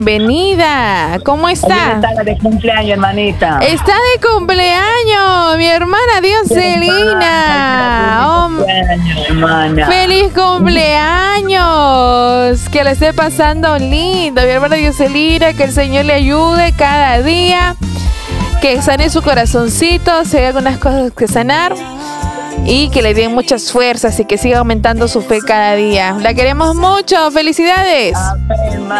Bienvenida. ¿Cómo está? Está de cumpleaños, hermanita. Está de cumpleaños, mi hermana Dioselina. Hermana. ¡Feliz cumpleaños! Que le esté pasando lindo, mi hermana Dioselina. Que el Señor le ayude cada día. Que sane su corazoncito. Si hay algunas cosas que sanar. Y que le den muchas fuerzas y que siga aumentando su fe cada día. La queremos mucho. ¡Felicidades! Amén,